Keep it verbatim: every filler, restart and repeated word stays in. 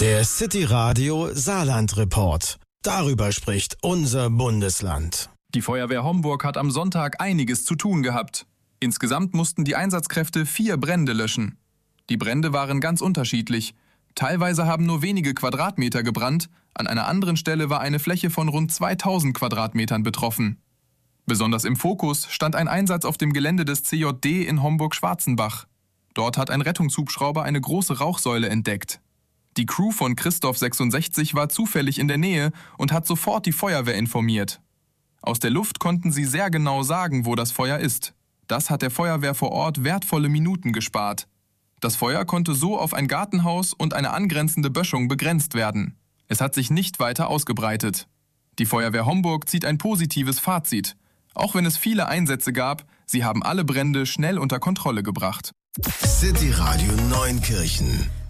Der City Radio Saarland Report. Darüber spricht unser Bundesland. Die Feuerwehr Homburg hat am Sonntag einiges zu tun gehabt. Insgesamt mussten die Einsatzkräfte vier Brände löschen. Die Brände waren ganz unterschiedlich. Teilweise haben nur wenige Quadratmeter gebrannt, an einer anderen Stelle war eine Fläche von rund zweitausend Quadratmetern betroffen. Besonders im Fokus stand ein Einsatz auf dem Gelände des C J D in Homburg-Schwarzenbach. Dort hat ein Rettungshubschrauber eine große Rauchsäule entdeckt. Die Crew von Christoph sechsundsechzig war zufällig in der Nähe und hat sofort die Feuerwehr informiert. Aus der Luft konnten sie sehr genau sagen, wo das Feuer ist. Das hat der Feuerwehr vor Ort wertvolle Minuten gespart. Das Feuer konnte so auf ein Gartenhaus und eine angrenzende Böschung begrenzt werden. Es hat sich nicht weiter ausgebreitet. Die Feuerwehr Homburg zieht ein positives Fazit. Auch wenn es viele Einsätze gab, sie haben alle Brände schnell unter Kontrolle gebracht. City Radio Neunkirchen.